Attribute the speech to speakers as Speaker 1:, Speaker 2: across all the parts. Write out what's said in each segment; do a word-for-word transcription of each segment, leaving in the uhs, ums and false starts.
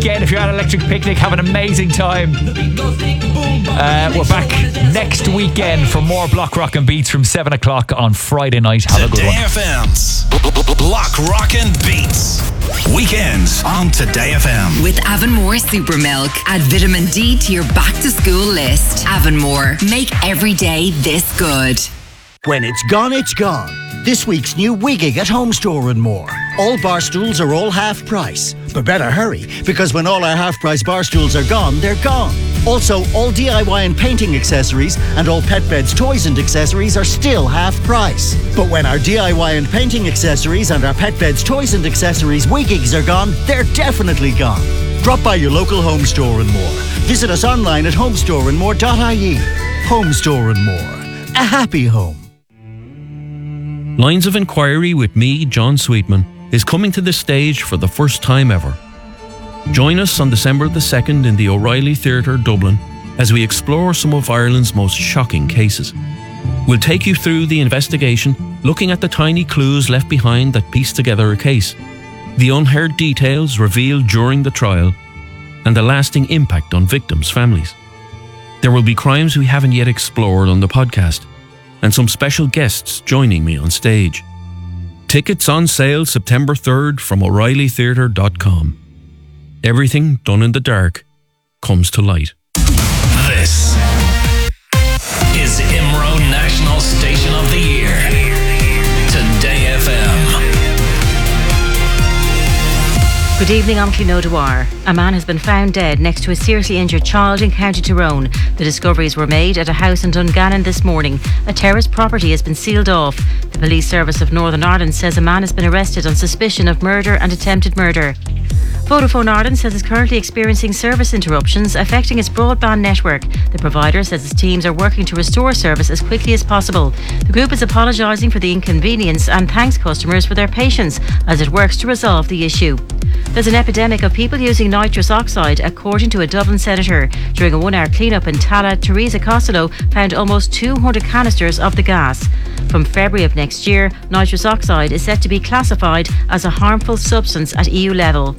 Speaker 1: weekend. If you're at Electric Picnic, have an amazing time. Uh, we're back next weekend for more Block Rock and Beats from seven o'clock on Friday night. Have a good one.
Speaker 2: Today F M's Block Rock and Beats. Weekends on Today F M.
Speaker 3: With Avonmore Super Milk. Add vitamin D to your back to school list. Avonmore. Make every day this good.
Speaker 4: When it's gone, it's gone. This week's new Wigging at Home Store and More. All bar stools are all half price. But better hurry, because when all our half price bar stools are gone, they're gone. Also, all D I Y and painting accessories and all pet beds, toys and accessories are still half price. But when our D I Y and painting accessories and our pet beds, toys and accessories Wiggings are gone, they're definitely gone. Drop by your local Home Store and More. Visit us online at homestore and more dot I E. Home Store and More. A happy home.
Speaker 5: Lines of Inquiry with me, John Sweetman, is coming to the stage for the first time ever. Join us on December the second in the O'Reilly Theatre, Dublin, as we explore some of Ireland's most shocking cases. We'll take you through the investigation, looking at the tiny clues left behind that piece together a case, the unheard details revealed during the trial, and the lasting impact on victims' families. There will be crimes we haven't yet explored on the podcast, and some special guests joining me on stage. Tickets on sale September third from O'Reilly Theatre dot com. Everything done in the dark comes to light.
Speaker 2: This is IMRO National Station of the Year. Today F M.
Speaker 6: Good evening, I'm Clíneau Dwyer. A man has been found dead next to a seriously injured child in County Tyrone. The discoveries were made at a house in Dungannon this morning. A terraced property has been sealed off. The Police Service of Northern Ireland says a man has been arrested on suspicion of murder and attempted murder. Vodafone Ireland says it's currently experiencing service interruptions affecting its broadband network. The provider says its teams are working to restore service as quickly as possible. The group is apologising for the inconvenience and thanks customers for their patience as it works to resolve the issue. There's an epidemic of people using nitrous oxide, according to a Dublin senator. During a one-hour clean-up in Tala, Teresa Costello found almost two hundred canisters of the gas. From February of next year, nitrous oxide is set to be classified as a harmful substance at E U level.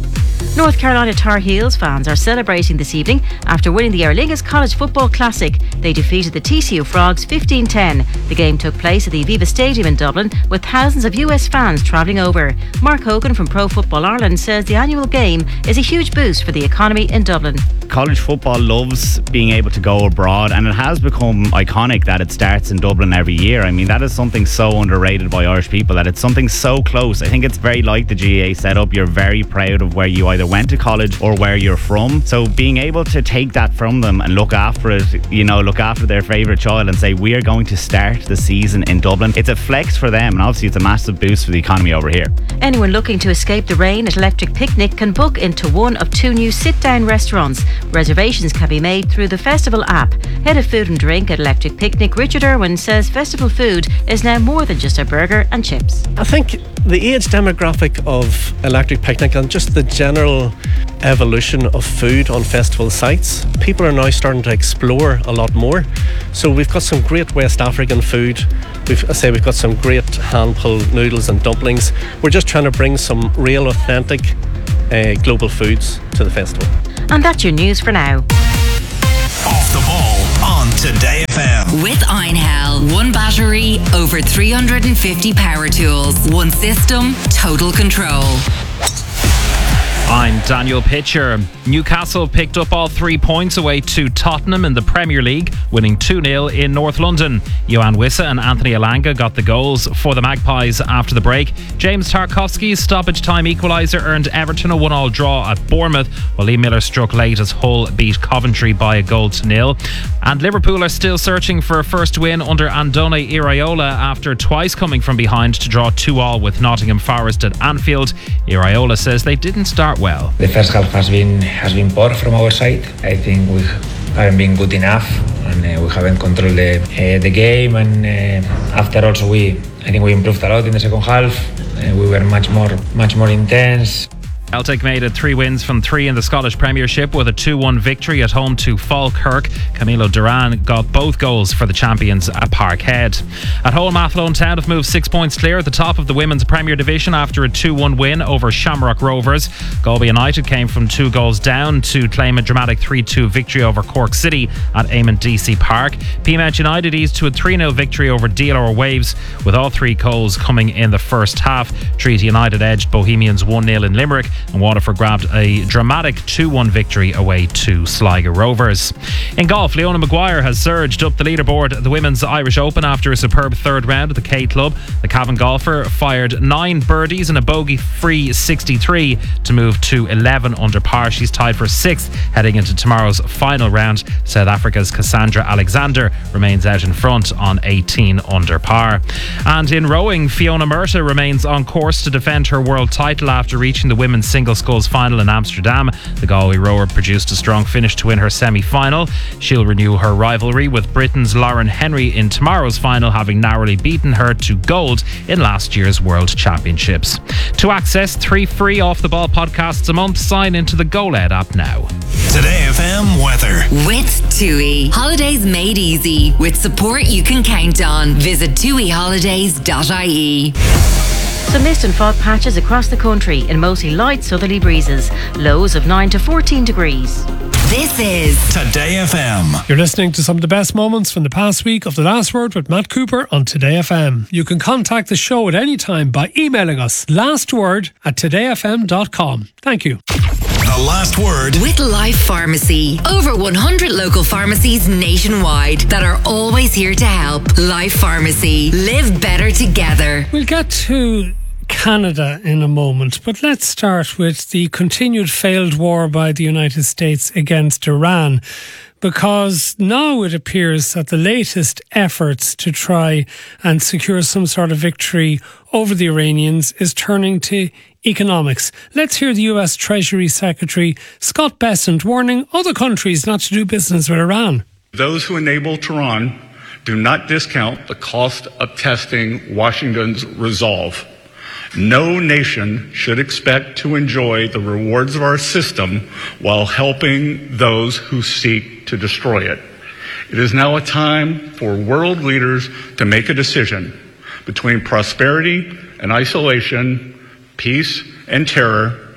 Speaker 6: North Carolina Tar Heels fans are celebrating this evening after winning the Aer Lingus College Football Classic. They defeated the T C U Frogs fifteen ten. The game took place at the Aviva Stadium in Dublin with thousands of U S fans travelling over. Mark Hogan from Pro Football Ireland says the annual game is a huge boost for the economy in Dublin.
Speaker 7: College football loves being able to go abroad, and it has become iconic that it starts in Dublin every year. I mean, that is something so underrated by Irish people, that it's something so close. I think it's very like the G A A setup. You're very proud of where you either went to college or where you're from. So being able to take that from them and look after it, you know, look after their favourite child and say, we are going to start the season in Dublin, it's a flex for them, and obviously it's a massive boost for the economy over here.
Speaker 6: Anyone looking to escape the rain at Electric Picnic can book into one of two new sit-down restaurants. Reservations can be made through the Festival app. Head of Food and Drink at Electric Picnic, Richard Irwin, says festival food is now more than just a burger and chips.
Speaker 8: I think the age demographic of Electric Picnic and just the general evolution of food on festival sites, people are now starting to explore a lot more. So we've got some great West African food. We've, I say we've got some great hand-pulled noodles and dumplings. We're just trying to bring some real authentic uh, global foods to the festival.
Speaker 6: And that's your news for now.
Speaker 2: Off the ball on Today F M.
Speaker 3: With Einhell, one battery, over three hundred fifty power tools, one system, total control.
Speaker 9: I'm Daniel Pitcher. Newcastle picked up all three points away to Tottenham in the Premier League, winning two nil in North London. Johan Wissa and Anthony Elanga got the goals for the Magpies after the break. James Tarkowski's stoppage time equaliser earned Everton a one all draw at Bournemouth, while Lee Miller struck late as Hull beat Coventry by a goal to nil. And Liverpool are still searching for a first win under Andone Iraola after twice coming from behind to draw two all with Nottingham Forest at Anfield. Iraola says they didn't start well.
Speaker 10: The first half has been has been poor from our side. I think we haven't been good enough, and uh, we haven't controlled the uh, the game. And uh, after also we, I think we improved a lot in the second half. Uh, we were much more much more intense.
Speaker 9: Celtic made it three wins from three in the Scottish Premiership with a two one victory at home to Falkirk. Camilo Duran got both goals for the champions at Parkhead. At home, Athlone Town have moved six points clear at the top of the Women's Premier Division after a two one win over Shamrock Rovers. Galway United came from two goals down to claim a dramatic three two victory over Cork City at Eamon D C Park. Peamount United eased to a three nil victory over D L R Waves, with all three goals coming in the first half. Treaty United edged Bohemians one nil in Limerick, and Waterford grabbed a dramatic two one victory away to Sligo Rovers. In golf, Leona Maguire has surged up the leaderboard at the Women's Irish Open after a superb third round at the K Club. The Cavan golfer fired nine birdies and a bogey-free sixty-three to move to eleven under par. She's tied for sixth heading into tomorrow's final round. South Africa's Cassandra Alexander remains out in front on eighteen under par. And in rowing, Fiona Murta remains on course to defend her world title after reaching the women's single sculls final in Amsterdam. The Galway rower produced a strong finish to win her semi-final. She'll renew her rivalry with Britain's Lauren Henry in tomorrow's final, having narrowly beaten her to gold in last year's World Championships. To access three free Off the Ball podcasts a month, sign into the GoLed app now.
Speaker 2: Today F M weather.
Speaker 3: With TUI. Holidays made easy. With support you can count on. Visit tui holidays dot I E.
Speaker 6: Some mist and fog patches across the country and mostly light southerly breezes. Lows of nine to fourteen degrees.
Speaker 3: This is
Speaker 2: Today F M.
Speaker 11: You're listening to some of the best moments from the past week of The Last Word with Matt Cooper on Today F M. You can contact the show at any time by emailing us lastword at today f m dot com. Thank you.
Speaker 2: The Last Word
Speaker 3: with Life Pharmacy. Over one hundred local pharmacies nationwide that are always here to help. Life Pharmacy. Live better together.
Speaker 11: We'll get to Canada in a moment, but let's start with the continued failed war by the United States against Iran, because now it appears that the latest efforts to try and secure some sort of victory over the Iranians is turning to economics. Let's hear the U S Treasury Secretary Scott Bessent warning other countries not to do business with Iran.
Speaker 12: Those who enable Tehran do not discount the cost of testing Washington's resolve. No nation should expect to enjoy the rewards of our system while helping those who seek to destroy it. It is now a time for world leaders to make a decision between prosperity and isolation, peace and terror,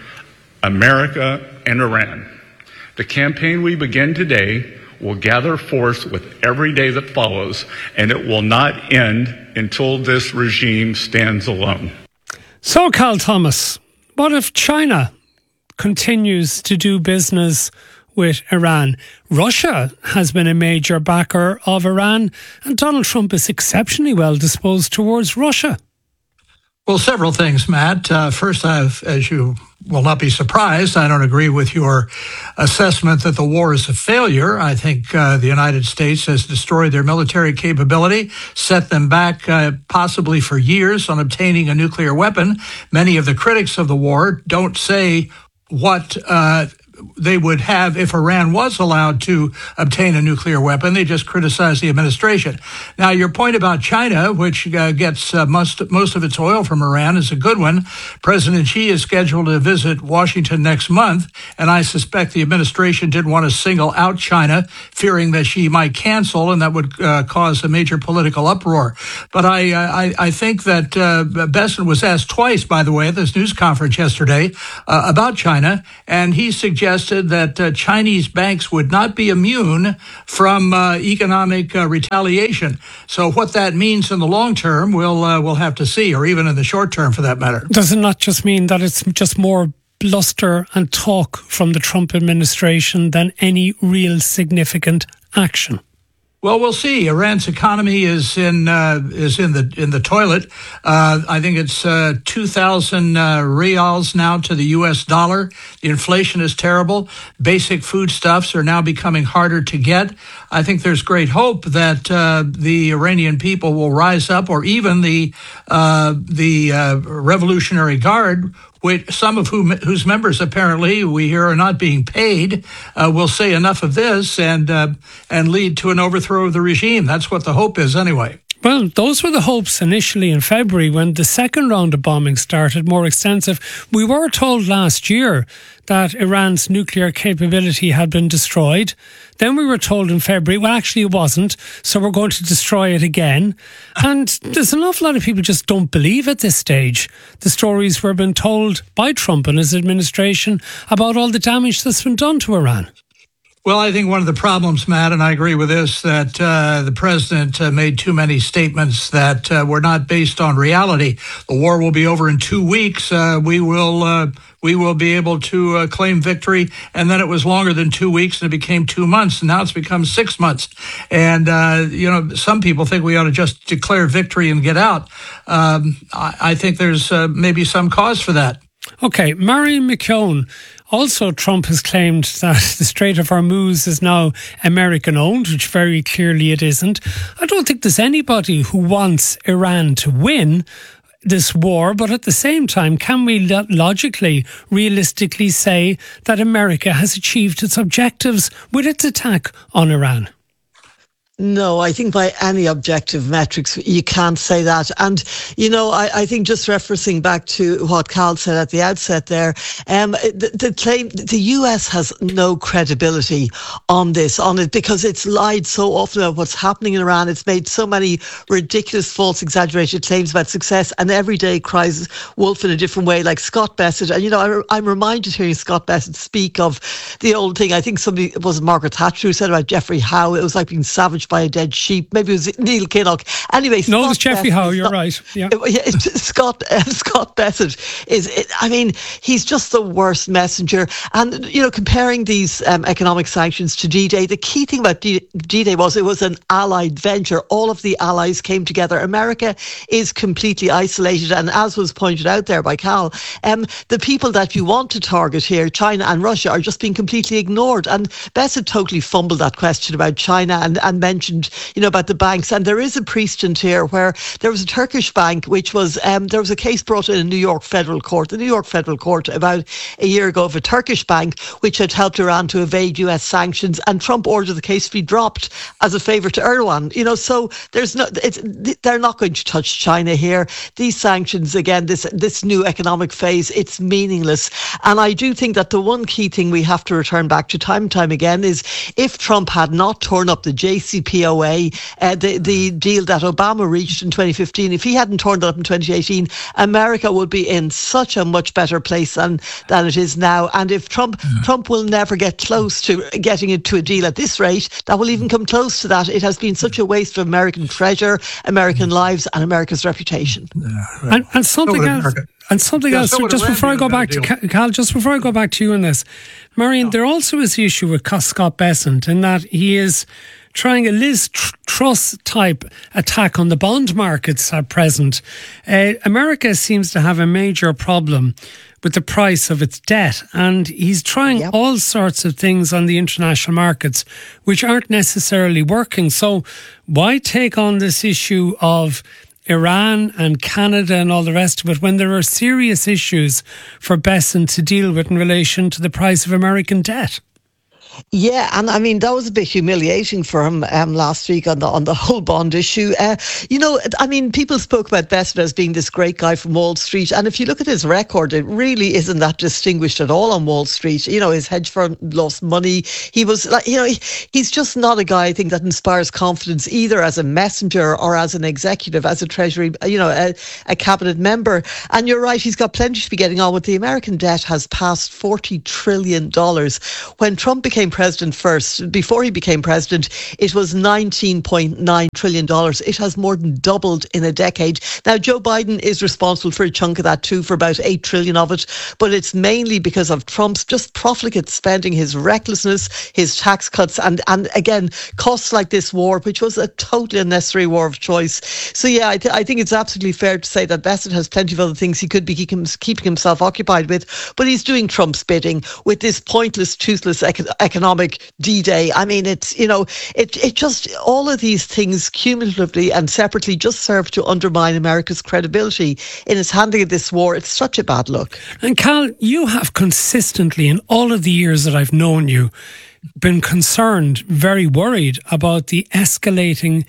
Speaker 12: America and Iran. The campaign we begin today will gather force with every day that follows, and it will not end until this regime stands alone.
Speaker 11: So, Carl Thomas, what if China continues to do business with Iran? Russia has been a major backer of Iran, and Donald Trump is exceptionally well disposed towards Russia.
Speaker 13: Well, several things, Matt. Uh, first, I've, as you will not be surprised, I don't agree with your assessment that the war is a failure. I think uh, the United States has destroyed their military capability, set them back uh, possibly for years on obtaining a nuclear weapon. Many of the critics of the war don't say what uh, they would have if Iran was allowed to obtain a nuclear weapon. They just criticize the administration. Now, your point about China, which uh, gets uh, most, most of its oil from Iran, is a good one. President Xi is scheduled to visit Washington next month, and I suspect the administration didn't want to single out China, fearing that Xi might cancel, and that would uh, cause a major political uproar. But I, I, I think that uh, Bessent was asked twice, by the way, at this news conference yesterday uh, about China, and he suggested that uh, Chinese banks would not be immune from uh, economic uh, retaliation. So what that means in the long term, we'll uh, we'll have to see, or even in the short term, for that matter.
Speaker 11: Does it not just mean that it's just more bluster and talk from the Trump administration than any real significant action?
Speaker 13: Well, we'll see. Iran's economy is in uh, is in the in the toilet. Uh, I think it's uh, two thousand uh, rials now to the U S dollar. The inflation is terrible. Basic foodstuffs are now becoming harder to get. I think there's great hope that uh, the Iranian people will rise up, or even the uh, the uh, Revolutionary Guard, which some of whom, whose members apparently we hear are not being paid, uh, will say enough of this and uh, and lead to an overthrow of the regime. That's what the hope is anyway.
Speaker 11: Well, those were the hopes initially in February when the second round of bombing started, more extensive. We were told last year that Iran's nuclear capability had been destroyed. Then we were told in February, well, actually it wasn't, so we're going to destroy it again. And there's an awful lot of people just don't believe at this stage the stories we're being told by Trump and his administration about all the damage that's been done to Iran.
Speaker 13: Well, I think one of the problems, Matt, and I agree with this, that uh, the president uh, made too many statements that uh, were not based on reality. The war will be over in two weeks. Uh, we will uh, we will be able to uh, claim victory. And then it was longer than two weeks, and it became two months. And now it's become six months. And, uh, you know, some people think we ought to just declare victory and get out. Um, I, I think there's uh, maybe some cause for that.
Speaker 11: Okay, Marion McKeown. Also, Trump has claimed that the Strait of Hormuz is now American-owned, which very clearly it isn't. I don't think there's anybody who wants Iran to win this war, but at the same time, can we logically, realistically say that America has achieved its objectives with its attack on Iran?
Speaker 14: No, I think by any objective metrics, you can't say that. And, you know, I, I think just referencing back to what Cal said at the outset there, um, the, the claim, the U S has no credibility on this, on it, because it's lied so often about what's happening in Iran. It's made so many ridiculous, false, exaggerated claims about success, and every day cries wolf in a different way, like Scott Bessent. And, you know, I, I'm reminded hearing Scott Bessent speak of the old thing. I think somebody, it was Margaret Thatcher who said about Geoffrey Howe, it was like being savaged by a dead sheep. Maybe it was Neil Kinnock. Anyway,
Speaker 11: no,
Speaker 14: Scott
Speaker 11: it was Geoffrey
Speaker 14: Bessent
Speaker 11: Howe. You're
Speaker 14: not,
Speaker 11: right. Yeah,
Speaker 14: yeah Scott uh, Scott Bessent is. I mean, he's just the worst messenger. And you know, comparing these um, economic sanctions to D-Day, the key thing about D- D-Day was it was an allied venture. All of the allies came together. America is completely isolated, and as was pointed out there by Cal, um, the people that you want to target here, China and Russia, are just being completely ignored. And Bessent totally fumbled that question about China and, and mentioned, you know, about the banks. And there is a precedent here where there was a Turkish bank, which was, um, there was a case brought in a New York federal court, the New York federal court about a year ago of a Turkish bank which had helped Iran to evade U S sanctions, and Trump ordered the case to be dropped as a favour to Erdogan. You know, so there's no, it's, they're not going to touch China here. These sanctions, again, this this new economic phase, it's meaningless. And I do think that the one key thing we have to return back to time and time again is if Trump had not torn up the J C P O A, uh, the, the deal that Obama reached in twenty fifteen, if he hadn't torn that up in twenty eighteen, America would be in such a much better place than, than it is now. And if Trump yeah. Trump will never get close to getting into a deal at this rate that will even come close to that. It has been such a waste of American treasure, American lives, and America's reputation.
Speaker 13: Yeah,
Speaker 11: right. and, and something
Speaker 13: so
Speaker 11: else. And something yeah, else, so just before I go back to Cal, just before I go back to you on this, Marion, no. there also is the issue with Scott Bessent in that he is trying a Liz Truss type attack on the bond markets at present. Uh, America seems to have a major problem with the price of its debt, and he's trying yep. all sorts of things on the international markets which aren't necessarily working. So why take on this issue of Iran and Canada and all the rest of it when there are serious issues for Bessent to deal with in relation to the price of American debt?
Speaker 14: Yeah, and I mean, that was a bit humiliating for him um, last week on the on the whole bond issue. Uh, you know, I mean, people spoke about Bessent as being this great guy from Wall Street, and if you look at his record, it really isn't that distinguished at all on Wall Street. You know, his hedge fund lost money. He was like, you know, he, he's just not a guy, I think, that inspires confidence either as a messenger or as an executive, as a Treasury, you know, a, a cabinet member. And you're right, he's got plenty to be getting on with. The American debt has passed forty trillion dollars. When Trump became president first, before he became president, it was nineteen point nine trillion dollars. It has more than doubled in a decade. Now, Joe Biden is responsible for a chunk of that too, for about eight trillion of it, but it's mainly because of Trump's just profligate spending, his recklessness, his tax cuts, and, and again, costs like this war, which was a totally unnecessary war of choice. So yeah, I, th- I think it's absolutely fair to say that Bessent has plenty of other things he could be keep him, keeping himself occupied with, but he's doing Trump's bidding with this pointless, toothless ec- economic D-Day. I mean, it's, you know, it it just, all of these things cumulatively and separately just serve to undermine America's credibility in its handling of this war. It's such a bad look.
Speaker 11: And Cal, you have consistently, in all of the years that I've known you, been concerned, very worried about the escalating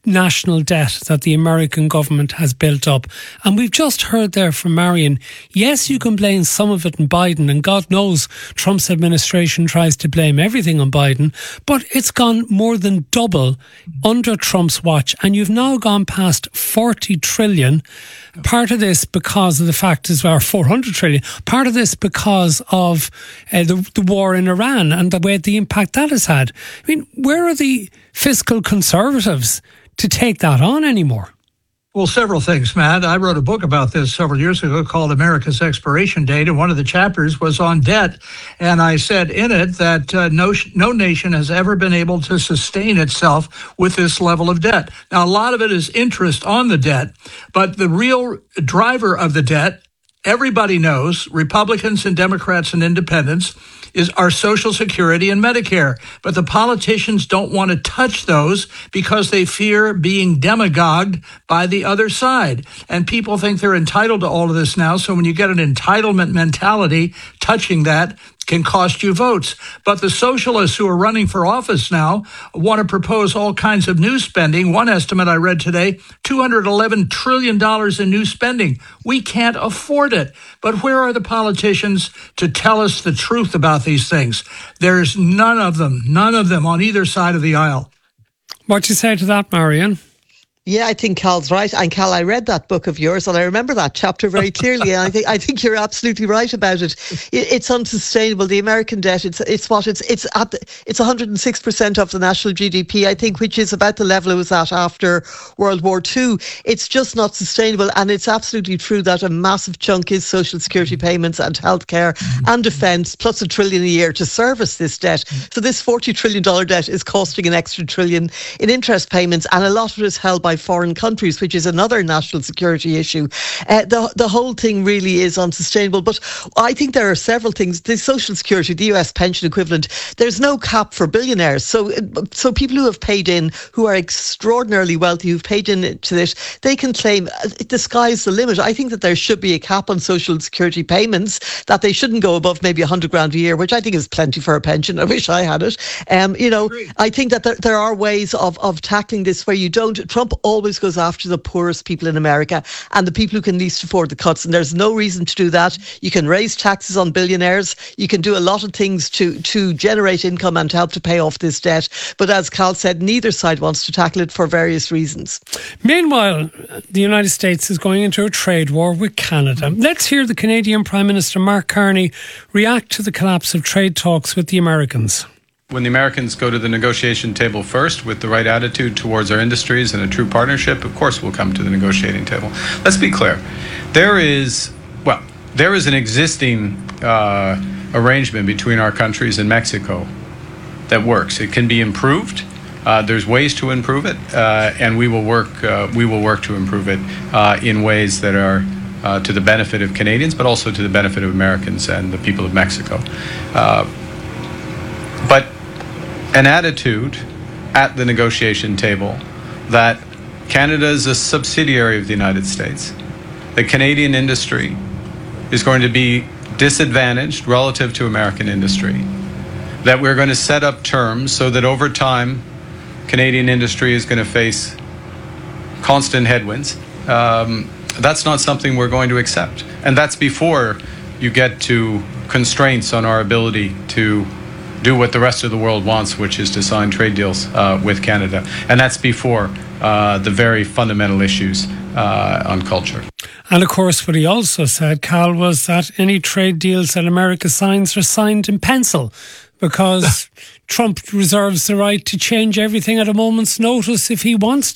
Speaker 11: national debt that the American government has built up. And we've just heard there from Marion, yes, you can blame some of it on Biden, and God knows Trump's administration tries to blame everything on Biden, but it's gone more than double under Trump's watch, and you've now gone past forty trillion. Part of this because of the fact as well, four hundred trillion, part of this because of uh, the, the war in Iran and the way the impact that has had. I mean, where are the fiscal conservatives to take that on anymore?
Speaker 13: Well, several things, Matt. I wrote a book about this several years ago called America's Expiration Date, and one of the chapters was on debt. And I said in it that uh, no, no nation has ever been able to sustain itself with this level of debt. Now, a lot of it is interest on the debt, but the real driver of the debt, everybody knows, Republicans and Democrats and independents, is our Social Security and Medicare. But the politicians don't want to touch those because they fear being demagogued by the other side. And people think they're entitled to all of this now. So when you get an entitlement mentality, touching that can cost you votes. But the socialists who are running for office now want to propose all kinds of new spending. One estimate I read today, two hundred eleven trillion dollars in new spending. We can't afford it. But where are the politicians to tell us the truth about these things? There's none of them, none of them on either side of the aisle.
Speaker 11: What do you say to that, Marion?
Speaker 14: Yeah, I think Cal's right. And Cal, I read that book of yours and I remember that chapter very clearly. And I think I think you're absolutely right about it. it it's unsustainable. The American debt, it's it's what it's it's at the, it's one hundred six percent of the national G D P, I think, which is about the level it was at after World War Two. It's just not sustainable. And it's absolutely true that a massive chunk is social security payments and healthcare and defence, plus a trillion a year to service this debt. So this forty trillion dollars debt is costing an extra trillion in interest payments, and a lot of it is held by foreign countries, which is another national security issue. Uh, the the whole thing really is unsustainable. But I think there are several things. The Social Security, the U S pension equivalent, there's no cap for billionaires. So so people who have paid in, who are extraordinarily wealthy, who've paid in to this, they can claim the sky's the limit. I think that there should be a cap on Social Security payments, that they shouldn't go above maybe one hundred grand a year, which I think is plenty for a pension. I wish I had it. Um, you know, I think that there, there are ways of, of tackling this where you don't. Trump always goes after the poorest people in America and the people who can least afford the cuts, and there's no reason to do that. You can raise taxes on billionaires, you can do a lot of things to to generate income and to help to pay off this debt, but as Cal said, neither side wants to tackle it for various reasons.
Speaker 11: Meanwhile, the United States is going into a trade war with Canada. Let's hear the Canadian Prime Minister Mark Carney react to the collapse of trade talks with the Americans.
Speaker 15: When the Americans go to the negotiation table first with the right attitude towards our industries and a true partnership, of course we'll come to the negotiating table. Let's be clear. There is, well, there is an existing uh, arrangement between our countries and Mexico that works. It can be improved. Uh, there's ways to improve it, uh, and we will work. Uh, we will work to improve it uh, in ways that are uh, to the benefit of Canadians, but also to the benefit of Americans and the people of Mexico. Uh, but an attitude at the negotiation table that Canada is a subsidiary of the United States, the Canadian industry is going to be disadvantaged relative to American industry, that we're going to set up terms so that over time Canadian industry is going to face constant headwinds. Um, that's not something we're going to accept. And that's before you get to constraints on our ability to do what the rest of the world wants, which is to sign trade deals uh, with Canada. And that's before uh, the very fundamental issues uh, on culture.
Speaker 11: And of course, what he also said, Cal, was that any trade deals that America signs are signed in pencil, because Trump reserves the right to change everything at a moment's notice if he wants